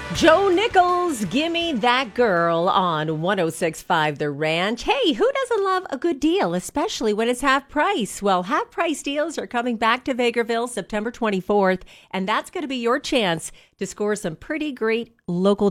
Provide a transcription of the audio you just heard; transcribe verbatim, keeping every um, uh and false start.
Joe Nichols, Gimme That Girl on one oh six point five The Ranch. Hey, who doesn't love a good deal, especially when it's half price? Well, half price deals are coming back to Vegreville September twenty-fourth, and that's going to be your chance to score some pretty great local